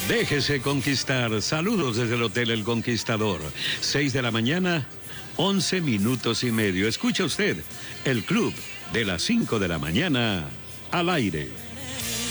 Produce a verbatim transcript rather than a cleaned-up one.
Déjese conquistar. Saludos desde el Hotel El Conquistador. Seis de la mañana, once minutos y medio. Escucha usted, el club de las cinco de la mañana al aire.